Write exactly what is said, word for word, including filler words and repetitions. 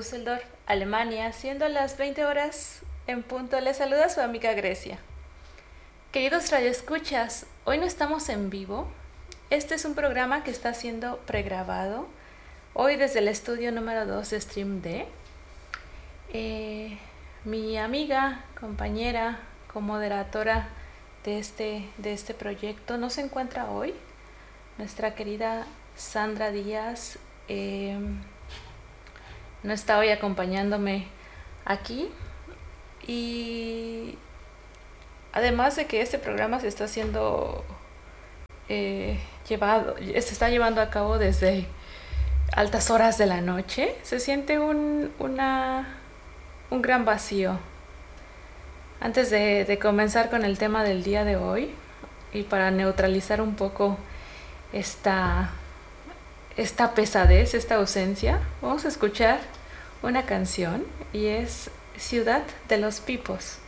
Düsseldorf, Alemania, siendo las veinte horas en punto. Les saluda su amiga Grecia. Queridos radioescuchas, hoy no estamos en vivo. Este es un programa que está siendo pregrabado hoy desde el estudio número dos de Stream D. Eh, mi amiga, compañera, comoderatora de este, de este proyecto no se encuentra hoy. Nuestra querida Sandra Díaz eh, no está hoy acompañándome aquí, y además de que este programa se está haciendo eh, llevado, se está llevando a cabo desde altas horas de la noche, se siente un, una, un gran vacío. Antes de, de comenzar con el tema del día de hoy, y para neutralizar un poco esta, esta pesadez, esta ausencia, vamos a escuchar una canción, y es Ciudad de los Pipos.